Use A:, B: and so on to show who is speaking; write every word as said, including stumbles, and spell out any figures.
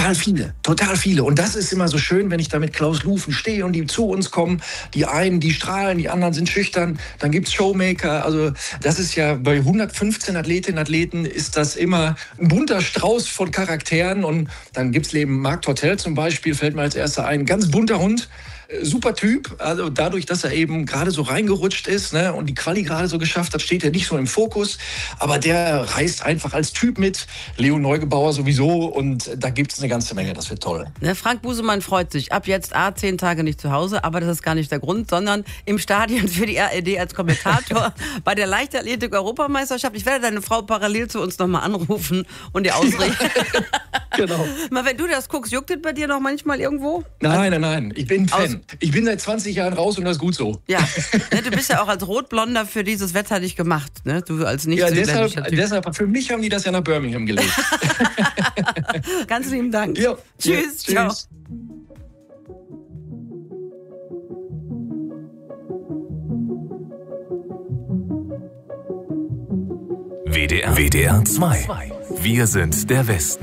A: Total viele, total viele. Und das ist immer so schön, wenn ich da mit Klaus Lufen stehe und die zu uns kommen. Die einen, die strahlen, die anderen sind schüchtern. Dann gibt's Showmaker. Also das ist ja bei hundertfünfzehn Athletinnen und Athleten ist das immer ein bunter Strauß von Charakteren. Und dann gibt's neben Marc Tortel zum Beispiel, fällt mir als erster ein, ganz bunter Hund. Super Typ, also dadurch, dass er eben gerade so reingerutscht ist, ne, und die Quali gerade so geschafft hat, steht er nicht so im Fokus, aber der reist einfach als Typ mit, Leo Neugebauer sowieso, und da gibt es eine ganze Menge, das wird toll.
B: Ne, Frank Busemann freut sich, ab jetzt A, zehn Tage nicht zu Hause, aber das ist gar nicht der Grund, sondern im Stadion für die R E D als Kommentator bei der Leichtathletik-Europameisterschaft. Ich werde deine Frau parallel zu uns nochmal anrufen und dir ausrichten.
A: Genau.
B: Mal, wenn du das guckst, juckt es bei dir noch manchmal irgendwo?
A: Nein, nein, nein, ich bin Fan. Ich bin seit zwanzig Jahren raus und das ist gut so.
B: Ja, ne, du bist ja auch als Rotblonder für dieses Wetter nicht gemacht, ne? Du als nicht
A: Ja, deshalb, deshalb, für mich haben die das ja nach Birmingham gelegt.
B: Ganz lieben Dank.
A: Ja,
B: tschüss,
A: ja,
B: ciao.
A: tschüss.
C: W D R, W D R zwei. Wir sind der Westen.